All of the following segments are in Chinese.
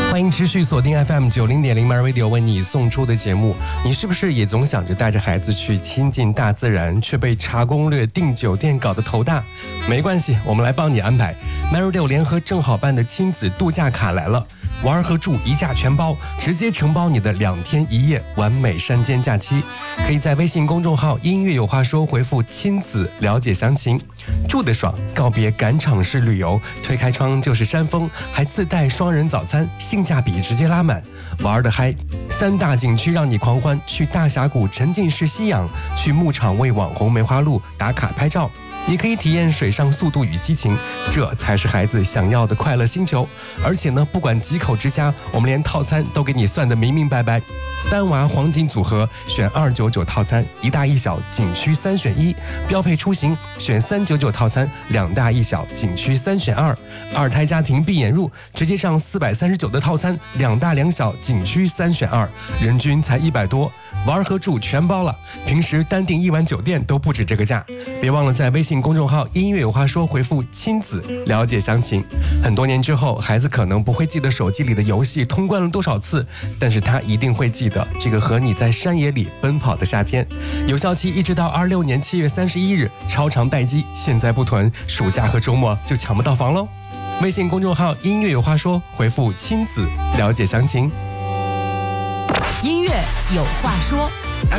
欢迎持续锁定 FM90.0 My Radio 为你送出的节目。你是不是也总想着带着孩子去亲近大自然，却被查攻略、订酒店搞得头大？没关系，我们来帮你安排。My Radio 联合正好办的亲子度假卡来了，玩和住一价全包，直接承包你的2天1夜完美山间假期。可以在微信公众号音乐有话说回复亲子了解详情。住得爽，告别赶场式旅游，推开窗就是山峰，还自带双人早餐，性价比直接拉满。玩得嗨，3大景区让你狂欢，去大峡谷沉浸式吸氧，去牧场为网红梅花鹿打卡拍照。也可以体验水上速度与激情，这才是孩子想要的快乐星球。而且呢，不管几口之家，我们连套餐都给你算得明明白白。单娃黄金组合选299套餐，1大1小景区3选1；标配出行选399套餐，2大1小景区3选2；二胎家庭闭眼入直接上439的套餐，2大2小景区3选2，人均才100多。玩和住全包了，平时单订1晚酒店都不止这个价。别忘了在微信公众号音乐有话说回复亲子了解详情。很多年之后，孩子可能不会记得手机里的游戏通关了多少次，但是他一定会记得这个和你在山野里奔跑的夏天。有效期一直到26年7月31日，超长待机，现在不囤，暑假和周末就抢不到房喽。微信公众号音乐有话说回复亲子了解详情。 音乐有话说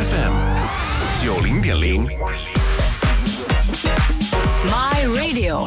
FM90.0 My Radio。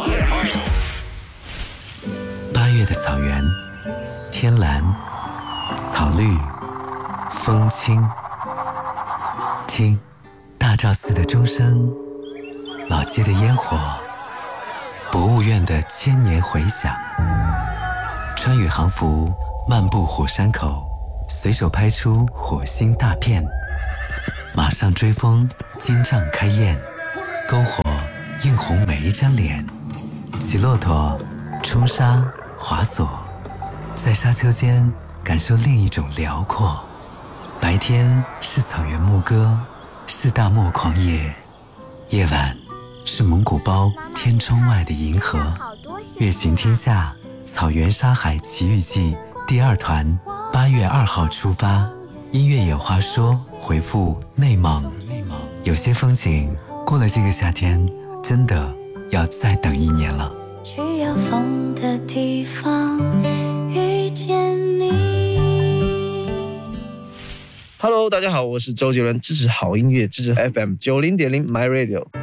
8月的草原，天蓝草绿风轻，听大昭寺的钟声，老街的烟火，博物院的千年回响。穿越航服漫步火山口，随手拍出火星大片，马上追风，金帐开宴，篝火映红每一张脸。骑骆驼，冲沙，滑索，在沙丘间感受另一种辽阔。白天是草原牧歌，是大漠狂野；夜晚是蒙古包天窗外的银河。月行天下，草原沙海奇遇记第2团8月2号出发。音乐有话说回复内蒙。有些风景过了这个夏天，真的要再等1年了。 去有风的地方遇见你。 Hello， 大家好，我是周杰伦，支持好音乐，支持 FM90.0 My Radio。